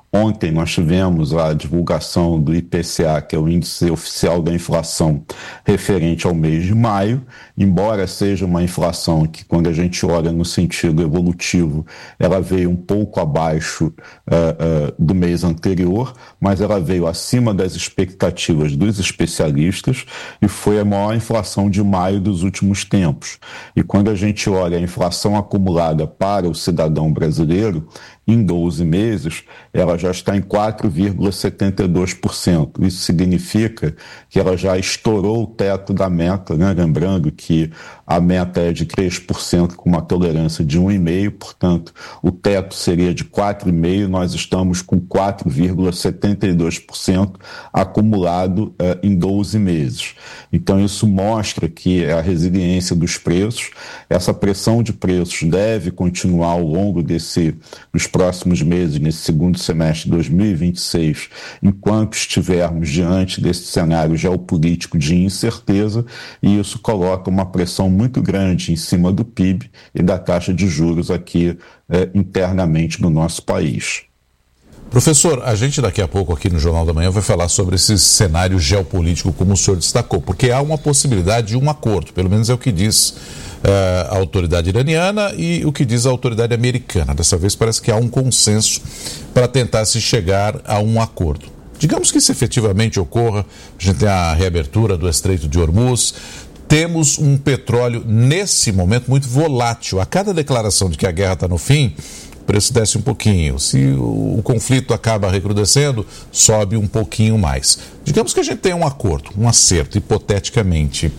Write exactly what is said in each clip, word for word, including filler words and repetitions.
Ontem nós tivemos a divulgação do I P C A, que é o Índice Oficial da Inflação, referente ao mês de maio, embora seja uma inflação que, quando a gente olha no sentido evolutivo, ela veio um pouco abaixo uh, uh, do mês anterior, mas ela veio acima das expectativas dos especialistas e foi a maior inflação de maio dos últimos tempos. E quando a gente olha a inflação acumulada para o cidadão brasileiro, em doze meses, ela já está em quatro vírgula setenta e dois por cento. Isso significa que ela já estourou o teto da meta, né? Lembrando que a meta é de três por cento com uma tolerância de um vírgula cinco por cento, portanto, o teto seria de quatro vírgula cinco por cento, nós estamos com quatro vírgula setenta e dois por cento acumulado uh, em doze meses. Então, isso mostra que a resiliência dos preços, essa pressão de preços deve continuar ao longo desse, dos próximos meses, nesse segundo semestre de dois mil e vinte e seis, enquanto estivermos diante desse cenário geopolítico de incerteza, e isso coloca uma pressão muito grande em cima do P I B e da taxa de juros aqui eh, internamente no nosso país. Professor, a gente daqui a pouco aqui no Jornal da Manhã vai falar sobre esse cenário geopolítico, como o senhor destacou, porque há uma possibilidade de um acordo, pelo menos é o que diz uh, a autoridade iraniana e o que diz a autoridade americana. Dessa vez parece que há um consenso para tentar se chegar a um acordo. Digamos que isso efetivamente ocorra, a gente tem a reabertura do Estreito de Hormuz, temos um petróleo nesse momento muito volátil. A cada declaração de que a guerra está no fim, o preço desce um pouquinho. Se o, o conflito acaba recrudescendo, sobe um pouquinho mais. Digamos que a gente tenha um acordo, um acerto, hipoteticamente.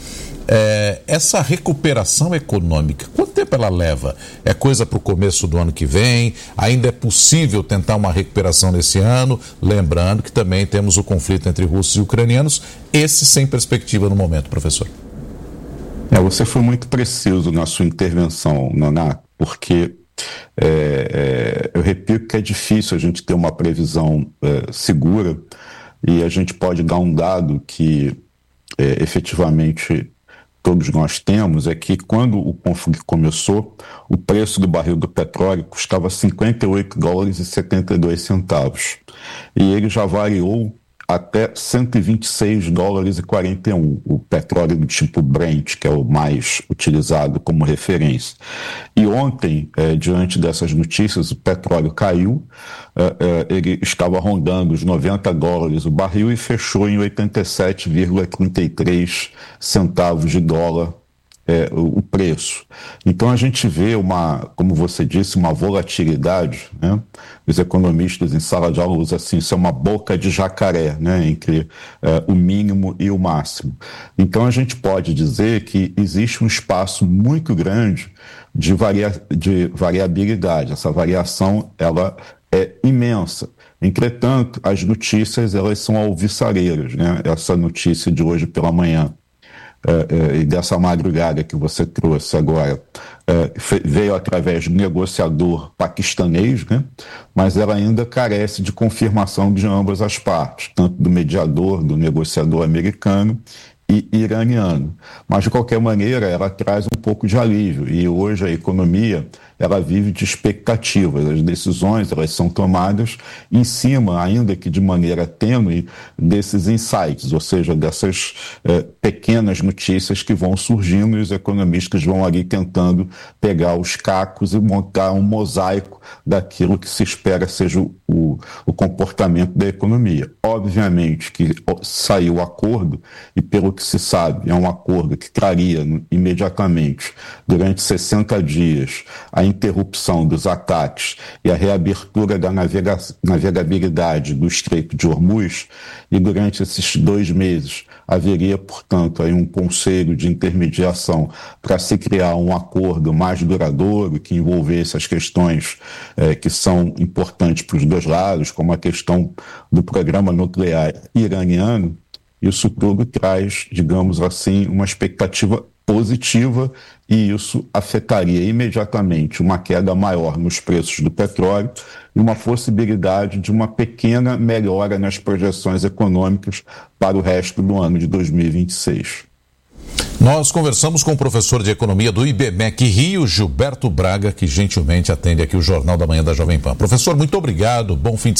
É, essa recuperação econômica, quanto tempo ela leva? É coisa para o começo do ano que vem? Ainda é possível tentar uma recuperação nesse ano? Lembrando que também temos o conflito entre russos e ucranianos, esse sem perspectiva no momento, professor. É, você foi muito preciso na sua intervenção, Nonato, porque é, é, eu repito que é difícil a gente ter uma previsão é, segura, e a gente pode dar um dado que é, efetivamente todos nós temos, é que quando o conflito começou, o preço do barril do petróleo custava cinquenta e oito dólares e setenta e dois centavos, e ele já variou até cento e vinte e seis dólares e quarenta e um, o petróleo do tipo Brent, que é o mais utilizado como referência. E ontem, eh, diante dessas notícias, o petróleo caiu, eh, eh, ele estava rondando os noventa dólares o barril e fechou em oitenta e sete vírgula trinta e três centavos de dólar É, o, o preço. Então a gente vê uma, como você disse, uma volatilidade, né? Os economistas em sala de aula usam assim, isso é uma boca de jacaré, né? Entre é, o mínimo e o máximo. Então a gente pode dizer que existe um espaço muito grande de, varia, de variabilidade. Essa variação, ela é imensa. Entretanto, as notícias, elas são alvissareiras, né? Essa notícia de hoje pela manhã, Uh, uh, e dessa madrugada que você trouxe agora, uh, fe- veio através do negociador paquistanês, né? Mas ela ainda carece de confirmação de ambas as partes, tanto do mediador, do negociador americano e iraniano. Mas, de qualquer maneira, ela traz um pouco de alívio, e hoje a economia, ela vive de expectativas. As decisões, elas são tomadas em cima, ainda que de maneira tênue, desses insights, ou seja, dessas eh, pequenas notícias que vão surgindo, e os economistas vão ali tentando pegar os cacos e montar um mosaico daquilo que se espera seja o, o, o comportamento da economia. Obviamente que saiu o acordo, e pelo que se sabe, é um acordo que traria imediatamente, durante sessenta dias, a interrupção dos ataques e a reabertura da navega- navegabilidade do Estreito de Hormuz, e durante esses dois meses haveria, portanto, aí um conselho de intermediação para se criar um acordo mais duradouro que envolvesse as questões eh, que são importantes para os dois lados, como a questão do programa nuclear iraniano. Isso tudo traz, digamos assim, uma expectativa positiva, e isso afetaria imediatamente uma queda maior nos preços do petróleo e uma possibilidade de uma pequena melhora nas projeções econômicas para o resto do ano de dois mil e vinte e seis. Nós conversamos com o professor de Economia do IBMEC Rio, Gilberto Braga, que gentilmente atende aqui o Jornal da Manhã da Jovem Pan. Professor, muito obrigado, bom fim de